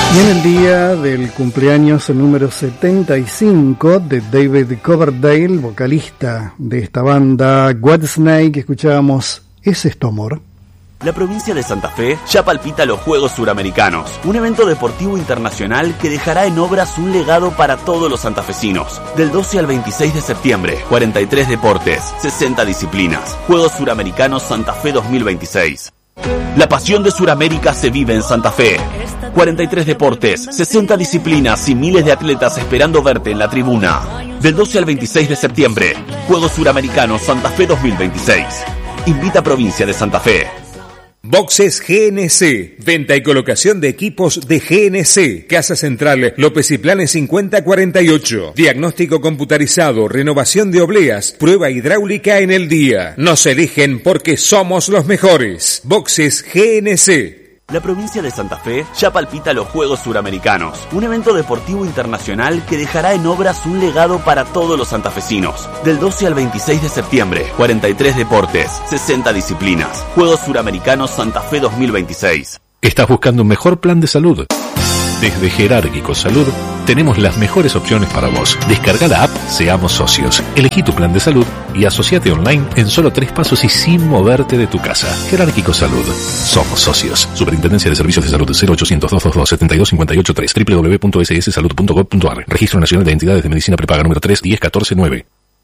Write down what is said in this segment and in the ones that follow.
Y en el día del cumpleaños número 75 de David Coverdale, vocalista de esta banda Whitesnake, escuchábamos ¿Es esto amor? La provincia de Santa Fe ya palpita los Juegos Suramericanos, un evento deportivo internacional que dejará en obras un legado para todos los santafesinos. Del 12 al 26 de septiembre, 43 deportes, 60 disciplinas. Juegos Suramericanos Santa Fe 2026. La pasión de Suramérica se vive en Santa Fe. 43 deportes, 60 disciplinas y miles de atletas esperando verte en la tribuna. Del 12 al 26 de septiembre, Juegos Suramericanos Santa Fe 2026. Invita a Provincia de Santa Fe. Boxes GNC, venta y colocación de equipos de GNC, Casa Central, López y Planes 5048, diagnóstico computarizado, renovación de obleas, prueba hidráulica en el día. Nos eligen porque somos los mejores. Boxes GNC. La provincia de Santa Fe ya palpita los Juegos Suramericanos, un evento deportivo internacional que dejará en obras un legado para todos los santafesinos. Del 12 al 26 de septiembre, 43 deportes, 60 disciplinas. Juegos Suramericanos Santa Fe 2026. ¿Estás buscando un mejor plan de salud? Desde Jerárquico Salud tenemos las mejores opciones para vos. Descarga la app Seamos Socios. Elegí tu plan de salud y asociate online en solo 3 pasos y sin moverte de tu casa. Jerárquico Salud. Somos socios. Superintendencia de Servicios de Salud 0800-222-72583 www.sssalud.gov.ar. Registro Nacional de Entidades de Medicina Prepaga número 3-10-14-9.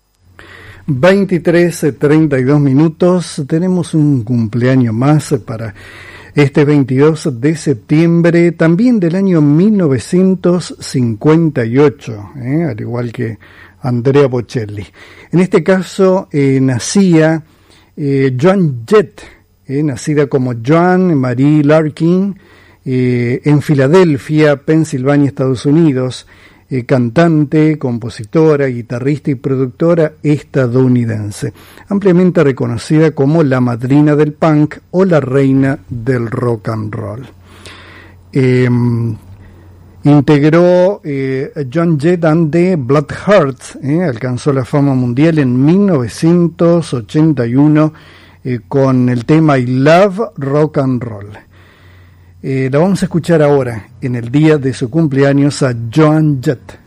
23:32 minutos. Tenemos un cumpleaños más para este 22 de septiembre, también del año 1958, al igual que Andrea Bocelli. En este caso nacía Joan Jett, nacida como Joan Marie Larkin, en Filadelfia, Pensilvania, Estados Unidos, cantante, compositora, guitarrista y productora estadounidense, ampliamente reconocida como la madrina del punk o la reina del rock and roll. Integró Joan Jett and the Bloodhearts, alcanzó la fama mundial en 1981 con el tema I Love Rock and Roll. La vamos a escuchar ahora, en el día de su cumpleaños, a Joan Jett.